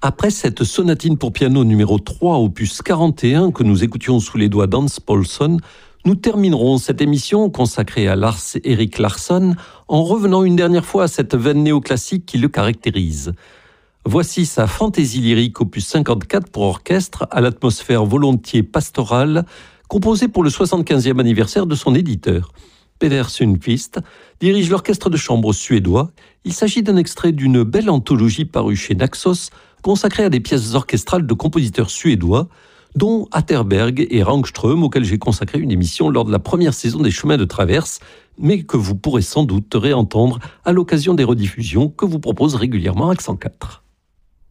Après cette sonatine pour piano numéro 3, opus 41, que nous écoutions sous les doigts d'Hans Paulsson, nous terminerons cette émission consacrée à Lars-Erik Larsson en revenant une dernière fois à cette veine néoclassique qui le caractérise. Voici sa fantaisie lyrique opus 54 pour orchestre à l'atmosphère volontiers pastorale, composée pour le 75e anniversaire de son éditeur. Peder Sundqvist dirige l'orchestre de chambre suédois. Il s'agit d'un extrait d'une belle anthologie parue chez Naxos, consacrée à des pièces orchestrales de compositeurs suédois, dont Atterberg et Rangström, auxquels j'ai consacré une émission lors de la première saison des Chemins de Traverse, mais que vous pourrez sans doute réentendre à l'occasion des rediffusions que vous propose régulièrement Accent 4.